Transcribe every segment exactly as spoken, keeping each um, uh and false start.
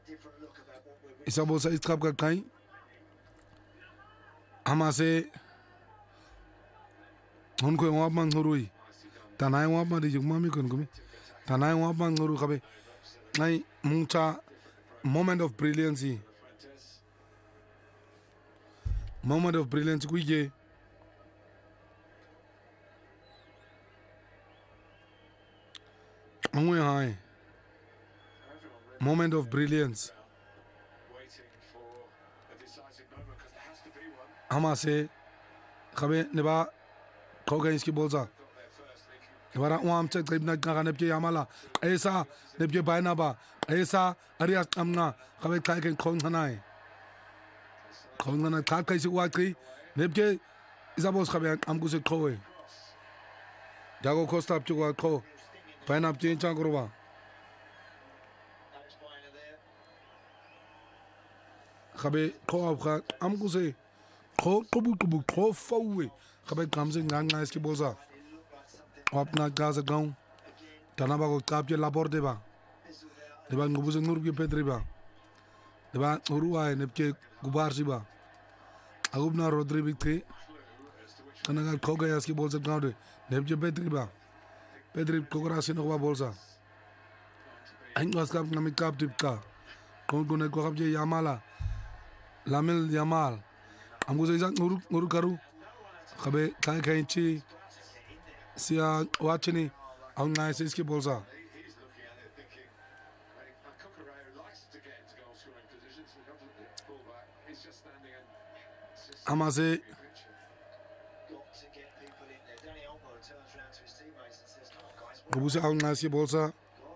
isa bolsa iskap ka kai amase hon ko wa man ngurui tanai wa ma di juma mi kun kumi tanai wa man nguru kabe ai mucha moment of brilliance moment of brilliance kuije angwe hai moment of brilliance amase kabe neba koga iski bolsa nebara wam check tribna ka nepje yamala esa nepje baina ba esa arias amna kabe kai ken khong hanai khong na ka kai si wakri nepje isabos kabe am guse khoe jago costa apchu wa kho baina apje chang kurwa kabe kho ab am guse kho kubu kubu kho fawe kabe kamse nganga iski bolsa अपना गाज गाँव तनाबा को काप्य लापोर देबा देबा गुबुसे नूर के पेद्रीबा देबा उरुआ है नेपके गुबार सिबा अगुबना रोद्री बिथे कनगा खो गया इसकी बोल सकता हूँ नेपके पेद्रीबा पेद्री कोकरा सिनोबा बोलसा इंग्लिश का नमिक काप टिपका कौन कौन है को कब ये यामाला लामिल यामाल हमको जैसा नूर नूर करूँ कबे काय काय ची Sia watching how nice is bolsa. Amase Gubuse how nice bolsa.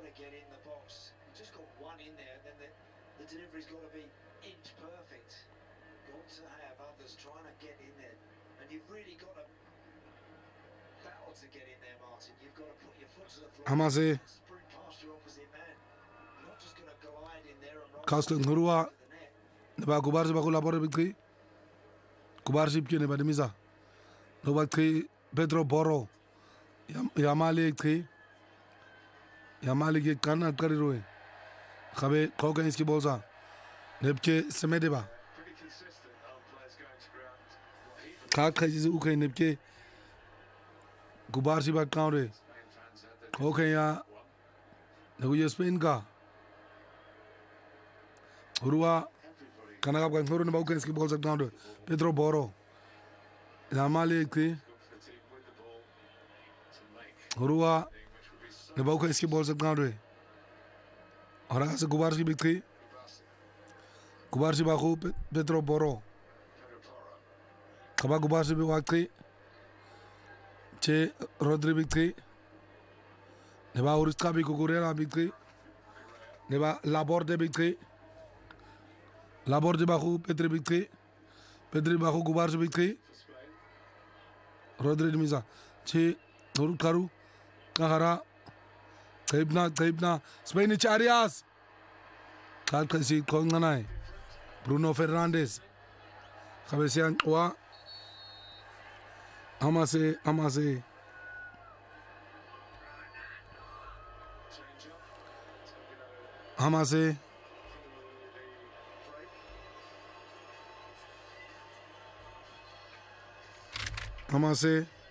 Amase Kastle Ngurua Neba Gubar Baku Labor Victory Gubar Shipkin Neba Demisa Nova Tree Pedro Boro Yamali Tree Yamali Kana Karirue Kabe Koganski Bolsa Nepke Semedeba Kaka is Uke Nepke Gubar Shiba County Okay, ya Naguya Spain ka Urua Kanaka Guru Nabaukanski balls down Pedro Boro Yamali Kri Urua Nabaukanski balls down Horas Gubarsi Bikri Gubarsi Baku Pedro Boro Kaba Gubarsi Biwakri Che Rodri Bikri Neba Uriska bi Kukurela Bikri Neba Labor de Bikri Labor de Baku Petri Bikri Petri Baku Gubarsi Bikri Rodri Misa Che Nuru Karu Kahara Taibna Taibna Spanish Arias Kalkasi Konganai Bruno Fernandes Cabesian Wa Amase Amase Amase Amase